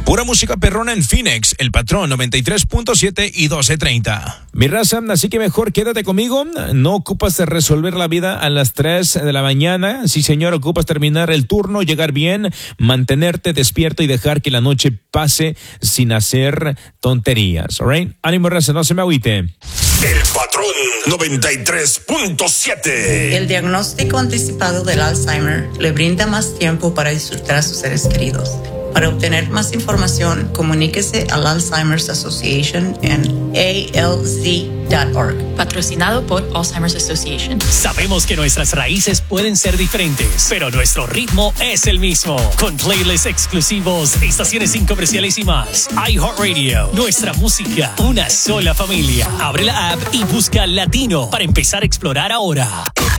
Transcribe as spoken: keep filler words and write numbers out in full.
Pura música perrona en Phoenix, El Patrón noventa y tres punto siete y doce treinta. Mi raza, así que mejor quédate conmigo. No ocupas de resolver la vida a las tres de la mañana. Sí, señor, ocupas terminar el turno, llegar bien, mantenerte despierto y dejar que la noche pase sin hacer tonterías. All right? Ánimo, raza, no se me agüite. El Patrón noventa y tres punto siete. El diagnóstico anticipado del Alzheimer le brinda más tiempo para disfrutar a sus seres queridos. Para obtener más información, comuníquese al Alzheimer's Association en A L Z punto org. Patrocinado por Alzheimer's Association. Sabemos que nuestras raíces pueden ser diferentes, pero nuestro ritmo es el mismo. Con playlists exclusivos, estaciones sin comerciales y más. iHeartRadio, nuestra música, una sola familia. Abre la app y busca Latino para empezar a explorar ahora.